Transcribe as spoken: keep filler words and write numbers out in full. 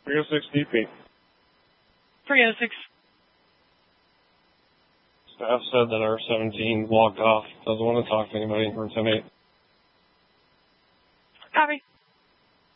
three oh six D P. three oh six. Staff said that R seventeen logged off. Doesn't want to talk to anybody. We're ten eight. Copy.